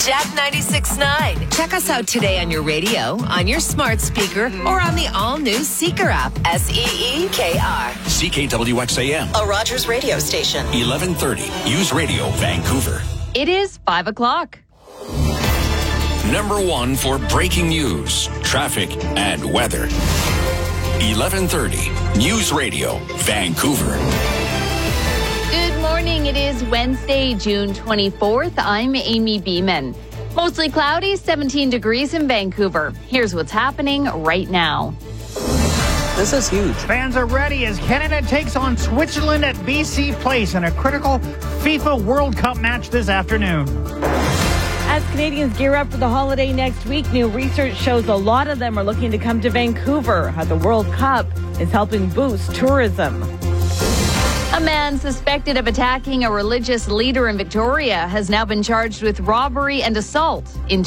Jack 96.9. Check us out today on your radio, on your smart speaker, or on the all-new Seeker app. SEEKR. CKWXAM. A Rogers radio station. 1130. News Radio, Vancouver. It is 5 o'clock. Number one for breaking news, traffic, and weather. 1130. News Radio, Vancouver. Good morning. It is Wednesday, June 24th. I'm Amy Beeman. Mostly cloudy, 17 degrees in Vancouver. Here's what's happening right now. This is huge. Fans are ready as Canada takes on Switzerland at BC Place in a critical FIFA World Cup match this afternoon. As Canadians gear up for the holiday next week, new research shows a lot of them are looking to come to Vancouver. How the World Cup is helping boost tourism. A man suspected of attacking a religious leader in Victoria has now been charged with robbery and assault in